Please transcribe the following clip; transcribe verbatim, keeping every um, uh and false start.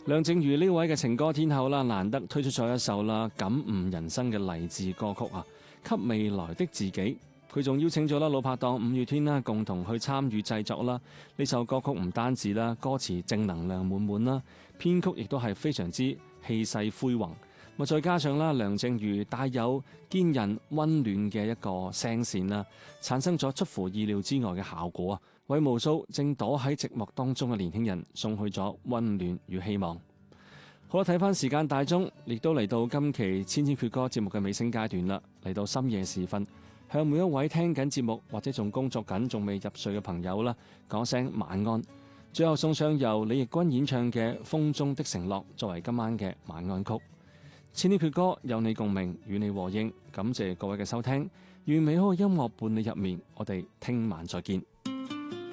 梁靜茹呢位嘅情歌天后啦，難得推出咗一首啦感悟人生嘅勵志歌曲啊，給未來的自己。佢仲邀請咗啦老拍檔五月天啦，共同去參與製作啦。呢首歌曲唔單止啦，歌詞正能量滿滿啦，編曲亦都係非常之氣勢恢宏。咁再加上啦，梁靜茹帶有堅韌溫暖嘅一個聲線啦，產生咗出乎意料之外嘅效果啊！為無數正躲喺寂寞當中嘅年輕人送去咗溫暖與希望。好啦，睇翻時間大鐘，亦都嚟到今期千千闕歌節目嘅尾聲階段啦。嚟到深夜時分，向每一位聽緊節目或者仲工作緊、仲未入睡嘅朋友啦，講聲晚安。最後送上由李翊君演唱嘅《風中的承諾》作為今晚嘅晚安曲。千千闕歌有你共鳴，與你和應。感謝各位嘅收聽，願美好嘅音樂伴你入眠。我哋聽晚再見。